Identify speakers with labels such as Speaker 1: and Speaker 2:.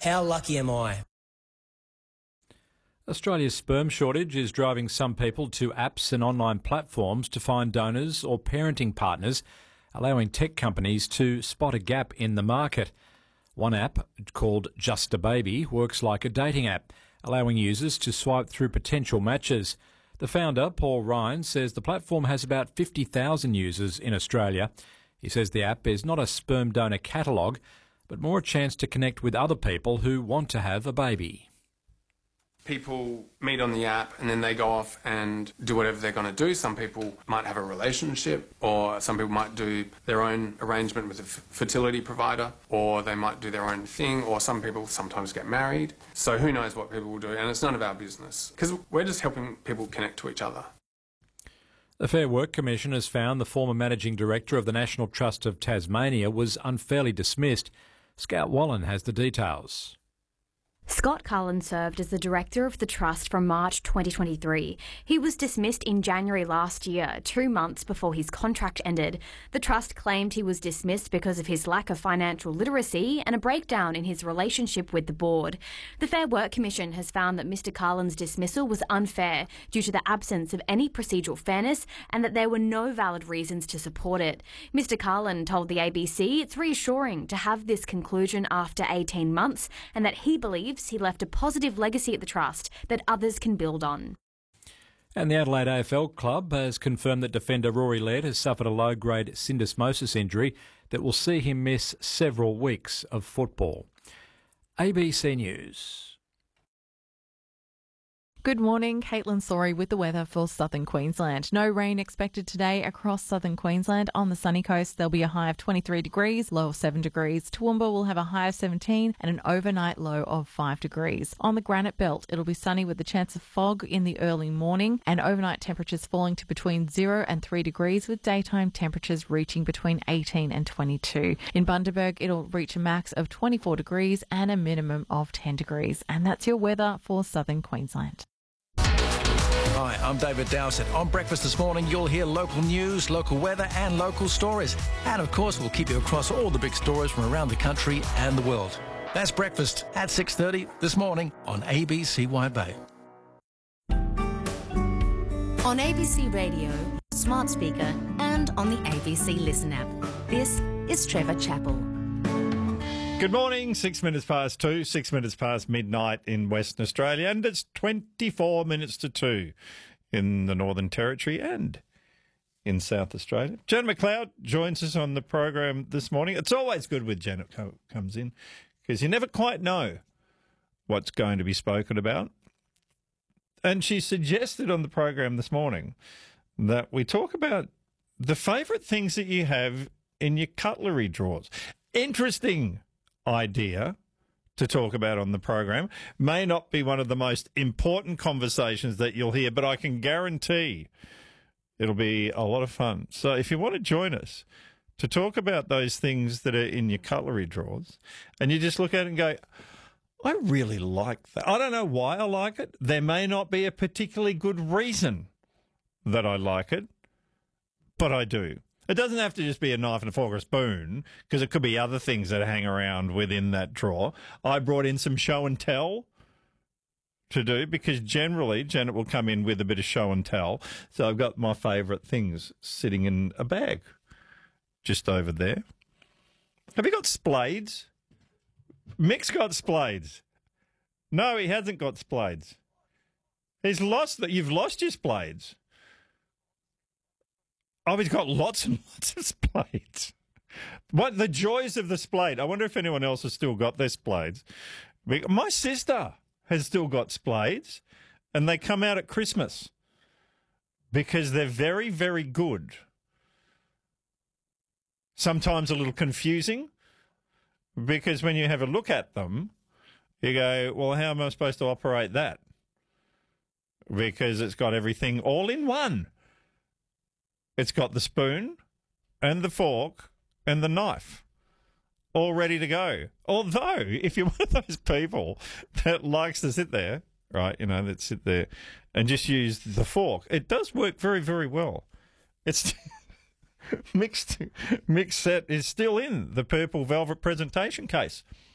Speaker 1: How lucky am I?
Speaker 2: Australia's sperm shortage is driving some people to apps and online platforms to find donors or parenting partners, allowing tech companies to spot a gap in the market. One app, called Just a Baby, works like a dating app, allowing users to swipe through potential matches. The founder, Paul Ryan, says the platform has about 50,000 users in Australia. He says the app is not a sperm donor catalogue, but more a chance to connect with other people who want to have a baby.
Speaker 3: People meet on the app and then they go off and do whatever they're going to do. Some people might have a relationship, or some people might do their own arrangement with a fertility provider, or they might do their own thing, or some people sometimes get married. So who knows what people will do, and it's none of our business because we're just helping people connect to each other.
Speaker 2: The Fair Work Commission has found the former Managing Director of the National Trust of Tasmania was unfairly dismissed. Scout Wallen has the details.
Speaker 4: Scott Cullen served as the director of the trust from March 2023. He was dismissed in January last year, 2 months before his contract ended. The trust claimed he was dismissed because of his lack of financial literacy and a breakdown in his relationship with the board. The Fair Work Commission has found that Mr Cullen's dismissal was unfair due to the absence of any procedural fairness and that there were no valid reasons to support it. Mr Cullen told the ABC it's reassuring to have this conclusion after 18 months and that he believes he left a positive legacy at the trust that others can build on.
Speaker 2: And the Adelaide AFL club has confirmed that defender Rory Laird has suffered a low-grade syndesmosis injury that will see him miss several weeks of football. ABC News.
Speaker 5: Good morning, Caitlin Sorry with the weather for southern Queensland. No rain expected today across southern Queensland. On the sunny coast, there'll be a high of 23 degrees, low of 7 degrees. Toowoomba will have a high of 17 and an overnight low of 5 degrees. On the Granite Belt, it'll be sunny with the chance of fog in the early morning and overnight temperatures falling to between 0 and 3 degrees with daytime temperatures reaching between 18 and 22. In Bundaberg, it'll reach a max of 24 degrees and a minimum of 10 degrees. And that's your weather for southern Queensland.
Speaker 6: Hi, I'm David Dowsett. On Breakfast this morning, you'll hear local news, local weather and local stories. And of course, we'll keep you across all the big stories from around the country and the world. That's Breakfast at 6:30 this morning on ABC Wide Bay.
Speaker 7: On ABC Radio, Smart Speaker and on the ABC Listen app. This is Trevor Chappell.
Speaker 8: Good morning, 6 minutes past 2, 6 minutes past midnight in Western Australia, and it's 24 minutes to 2 in the Northern Territory and in South Australia. Janet McLeod joins us on the program this morning. It's always good when Janet comes in because you never quite know what's going to be spoken about. And she suggested on the program this morning that we talk about the favourite things that you have in your cutlery drawers. Interesting idea to talk about on the program. May not be one of the most important conversations that you'll hear, but I can guarantee it'll be a lot of fun. So if you want to join us to talk about those things that are in your cutlery drawers, and you just look at it and go, I really like that. I don't know why I like it. There may not be a particularly good reason that I like it, but I do. It doesn't have to just be a knife and a fork or a spoon, because it could be other things that hang around within that drawer. I brought in some show and tell to do, because generally Janet will come in with a bit of show and tell. So I've got my favourite things sitting in a bag just over there. Have you got splades? Mick's got splades. No, he hasn't got splades. He's lost that. You've lost your splades. Oh, he's got lots and lots of splades. What the joys of the splade. I wonder if anyone else has still got their splades. My sister has still got splades, and they come out at Christmas because they're very, very good. Sometimes a little confusing, because when you have a look at them, you go, well, how am I supposed to operate that? Because it's got everything all in one. It's got the spoon and the fork and the knife all ready to go. Although, if you're one of those people that likes to sit there, right, you know, that sit there and just use the fork, it does work very, very well. It's Mick's set is still in the purple velvet presentation case.